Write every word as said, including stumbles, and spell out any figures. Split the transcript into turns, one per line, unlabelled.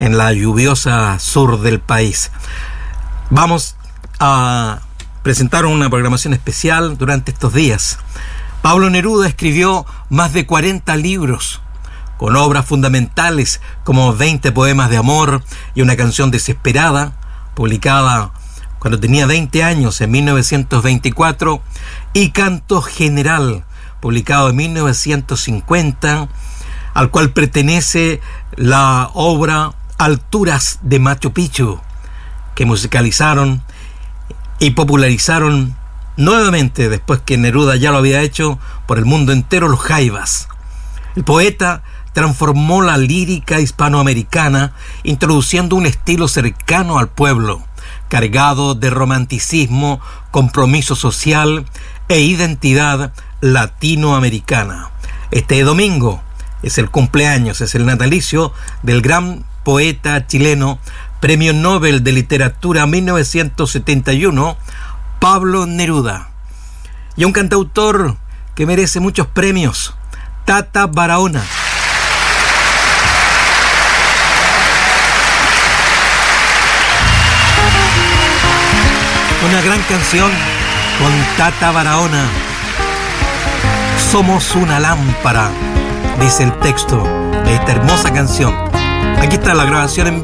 en la lluviosa sur del país. Vamos a presentar una programación especial durante estos días. Pablo Neruda escribió más de cuarenta libros, con obras fundamentales como veinte poemas de amor y una canción desesperada, publicada cuando tenía veinte años, en mil novecientos veinticuatro, y Canto General, publicado en mil novecientos cincuenta, al cual pertenece la obra Alturas de Machu Picchu, que musicalizaron y popularizaron nuevamente, después que Neruda ya lo había hecho por el mundo entero, los Jaivas. El poeta transformó la lírica hispanoamericana, introduciendo un estilo cercano al pueblo, cargado de romanticismo, compromiso social e identidad latinoamericana. Este domingo es el cumpleaños, es el natalicio del gran poeta chileno, Premio Nobel de Literatura mil novecientos setenta y uno, Pablo Neruda. Y un cantautor que merece muchos premios, Tata Barahona. Una gran canción con Tata Barahona. Somos una lámpara, dice el texto de esta hermosa canción. Aquí está la grabación en vivo.